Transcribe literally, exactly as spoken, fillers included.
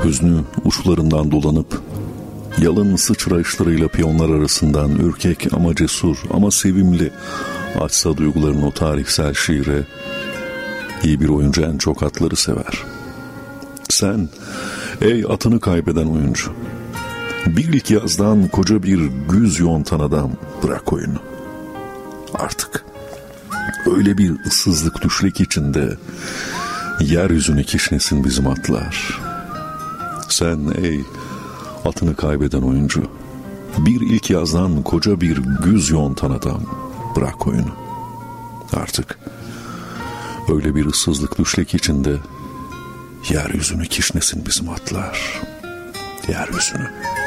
hüznü uçlarından dolanıp, yalın sıçrayışlarıyla piyonlar arasından ürkek ama cesur ama sevimli açsa duyguların o tarihsel şiire, iyi bir oyuncu en çok atları sever. Sen, ey atını kaybeden oyuncu, bir ilk yazdan koca bir güz yontan adam, bırak oyunu. Artık öyle bir ıssızlık düşlek içinde yeryüzüne kişnesin bizim atlar. Sen, ey atını kaybeden oyuncu, bir ilk yazdan koca bir güz yontan adam, bırak oyunu. Artık öyle bir ıssızlık düşlek içinde yeryüzünü kişnesin bizim atlar. Yeryüzünü.